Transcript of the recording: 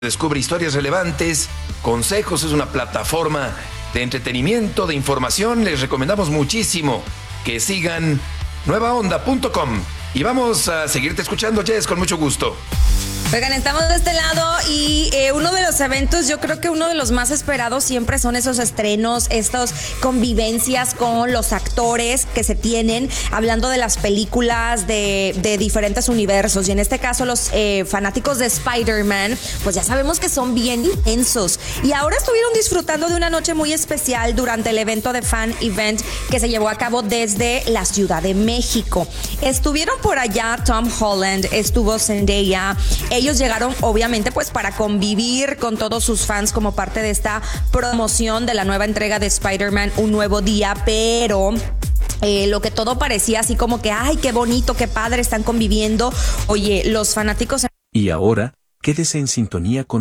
Descubre historias relevantes, consejos, es una plataforma de entretenimiento, de información. Les recomendamos muchísimo que sigan nuevaonda.com. Y vamos a seguirte escuchando, Jess, con mucho gusto. Oigan, estamos de este lado y uno de los eventos, yo creo que uno de los más esperados siempre son esos estrenos, estas convivencias con los actores que se tienen, hablando de las películas de diferentes universos. Y en este caso los fanáticos de Spider-Man, pues ya sabemos que son bien intensos. Y ahora estuvieron disfrutando de una noche muy especial durante el evento de Fan Event que se llevó a cabo desde la Ciudad de México. Estuvieron por allá Tom Holland, estuvo Zendaya. Ellos llegaron obviamente pues para convivir con todos sus fans como parte de esta promoción de la nueva entrega de Spider-Man Un Nuevo Día, pero lo que todo parecía así como que ¡ay, qué bonito, qué padre están conviviendo! Oye, los fanáticos... Y ahora, quédese en sintonía con